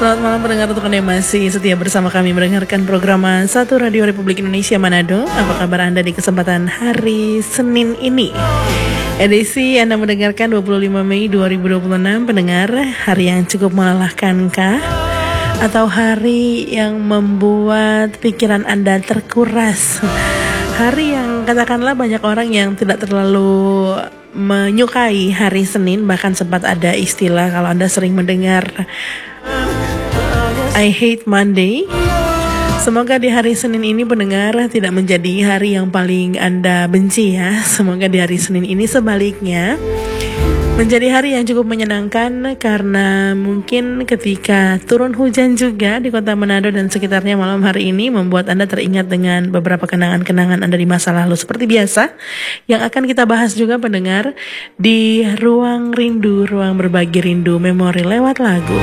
Selamat malam pendengar untuk Anda yang masih setia bersama kami mendengarkan program Satu Radio Republik Indonesia Manado. Apa kabar Anda di kesempatan hari Senin ini? Edisi Anda mendengarkan 25 Mei 2026. Pendengar, hari yang cukup melelahkankah? Atau hari yang membuat pikiran Anda terkuras? Hari yang katakanlah banyak orang yang tidak terlalu menyukai hari Senin. Bahkan sempat ada istilah, kalau Anda sering mendengar I hate Monday. Semoga di hari Senin ini pendengar tidak menjadi hari yang paling Anda benci ya. Semoga di hari Senin ini sebaliknya menjadi hari yang cukup menyenangkan, karena mungkin ketika turun hujan juga di kota Manado dan sekitarnya malam hari ini membuat Anda teringat dengan beberapa kenangan-kenangan Anda di masa lalu. Seperti biasa yang akan kita bahas juga pendengar di Ruang Rindu, Ruang Berbagi Rindu Memori lewat lagu.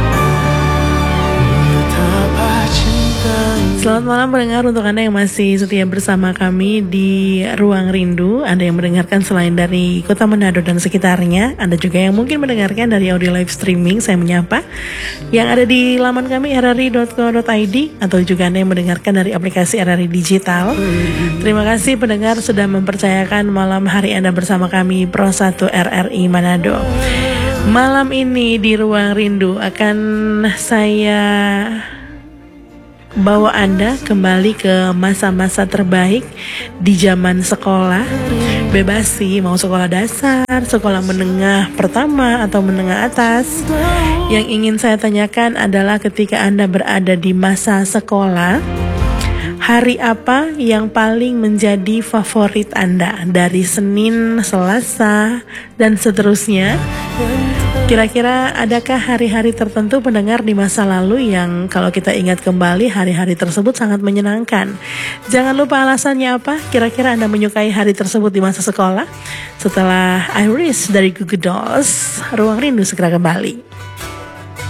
Selamat malam pendengar untuk Anda yang masih setia bersama kami di Ruang Rindu. Anda yang mendengarkan selain dari kota Manado dan sekitarnya, Anda juga yang mungkin mendengarkan dari audio live streaming, saya menyapa, yang ada di laman kami rri.co.id, atau juga Anda yang mendengarkan dari aplikasi RRI Digital. Terima kasih pendengar sudah mempercayakan malam hari Anda bersama kami Pro 1 RRI Manado. Malam ini di Ruang Rindu akan saya bawa Anda kembali ke masa-masa terbaik di zaman sekolah. Bebas sih, mau sekolah dasar, sekolah menengah pertama atau menengah atas. Yang ingin saya tanyakan adalah ketika Anda berada di masa sekolah, hari apa yang paling menjadi favorit Anda? Dari Senin, Selasa, dan seterusnya. Kira-kira adakah hari-hari tertentu pendengar di masa lalu yang kalau kita ingat kembali hari-hari tersebut sangat menyenangkan? Jangan lupa alasannya apa. Kira-kira Anda menyukai hari tersebut di masa sekolah? Setelah Iris dari Goo Goo Dolls, Ruang Rindu segera kembali.